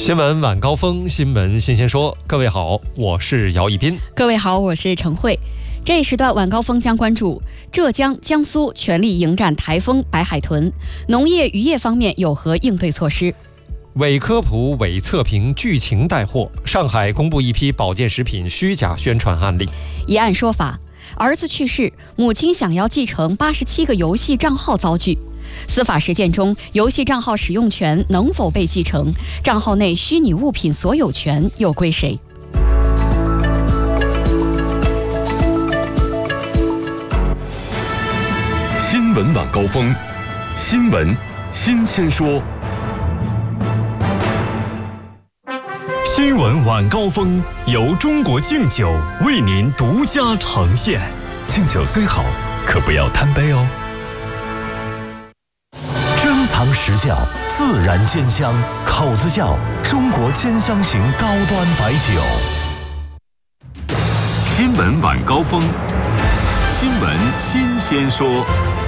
新闻晚高峰，新闻新鲜说。各位好，我是姚一斌。 各位好，我是陈慧。这一时段晚高峰将关注浙江、江苏全力迎战台风白海豚，农业渔业方面有何应对措施？ 伪科普、伪测评、剧情带货，上海公布一批保健食品虚假宣传案例。 一案说法：儿子去世，母亲想要继承87个游戏账号遭拒。司法实践中，游戏账号使用权能否被继承？账号内虚拟物品所有权又归谁？ 新闻晚高峰，新闻新鲜说。新闻晚高峰由中国敬酒为您独家呈现。敬酒虽好，可不要贪杯哦。珍藏实窖，自然鲜香，口子窖，中国兼香型高端白酒。新闻晚高峰，新闻新鲜说。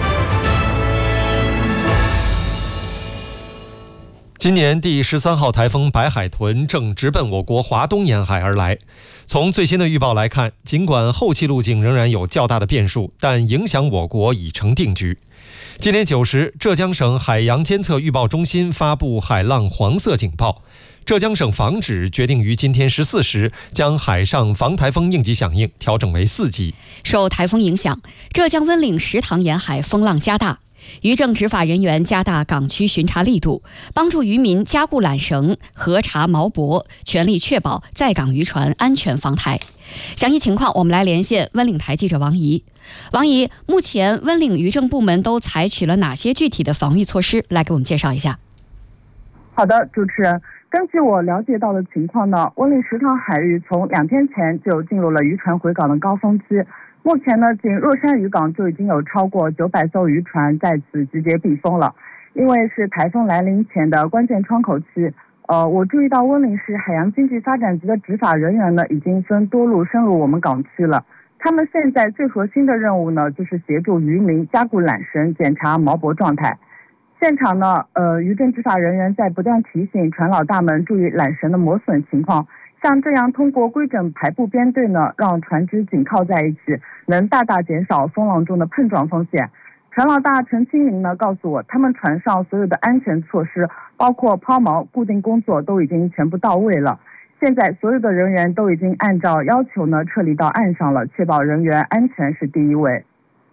今年第13号台风白海豚正直奔我国华东沿海而来。从最新的预报来看，尽管后期路径仍然有较大的变数，但影响我国已成定局。今天9时，浙江省海洋监测预报中心发布海浪黄色警报。浙江省防指决定于今天14时将海上防台风应急响应调整为4级。 受台风影响，浙江温岭石塘沿海风浪加大。渔政执法人员加大港区巡查力度，帮助渔民加固缆绳、核查锚泊，全力确保在港渔船安全防台。详细情况，我们来连线温岭台记者王怡。王怡，目前温岭渔政部门都采取了哪些具体的防御措施？来给我们介绍一下。 好的，主持人，根据我了解到的情况呢，温岭石塘海域从2天前就进入了渔船回港的高峰期。目前呢，仅若山渔港就已经有超过900艘渔船在此集结避风了。因为是台风来临前的关键窗口期，我注意到温岭市海洋经济发展局的执法人员呢，已经分多路深入我们港区了。他们现在最核心的任务呢，就是协助渔民加固缆绳，检查锚泊状态。现场呢，渔政执法人员在不断提醒船老大们注意缆绳的磨损情况。像这样通过规整排布编队呢，让船只紧靠在一起，能大大减少风浪中的碰撞风险。船老大陈清明呢告诉我，他们船上所有的安全措施，包括抛锚、固定工作都已经全部到位了。现在所有的人员都已经按照要求呢撤离到岸上了，确保人员安全是第一位。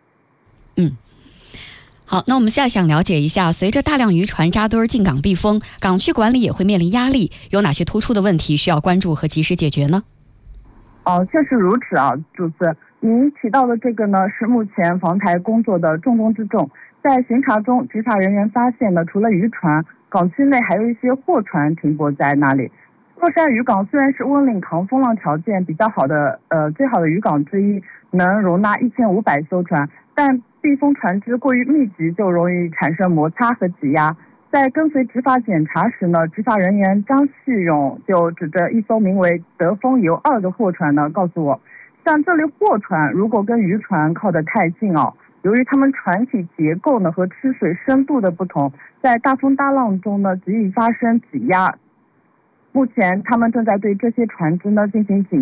好，那我们现在想了解一下，随着大量渔船扎堆进港避风，港区管理也会面临压力，有哪些突出的问题需要关注和及时解决呢？ 确实如此啊，主子，您提到的这个呢，是目前防台工作的重中之重。在巡查中，执法人员发现呢，除了渔船，港区内还有一些货船停泊在那里。若山渔港虽然是温岭抗风浪条件比较好的最好的渔港之一，能容纳1500艘船，但避风船只过于密集，就容易产生摩擦和挤压。在跟随执法检查时呢，执法人员张旭勇就指着一艘名为德丰游2的货船呢，告诉我，像这类货船如果跟渔船靠得太近由于它们船体结构呢和吃水深度的不同，在大风大浪中呢极易发生挤压。目前他们正在对这些船只呢进行